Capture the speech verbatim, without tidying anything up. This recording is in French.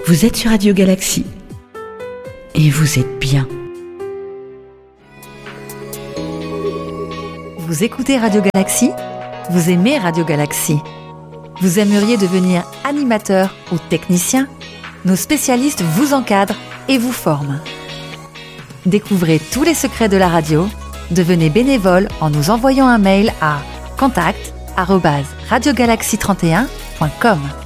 Vous êtes sur Radio Galaxie et vous êtes bien. Vous écoutez Radio Galaxie ? Vous aimez Radio Galaxie ? Vous aimeriez devenir animateur ou technicien ? Nos spécialistes vous encadrent et vous forment. Découvrez tous les secrets de la radio. Devenez bénévole en nous envoyant un mail à contact arobase radio galaxie trente et un point com.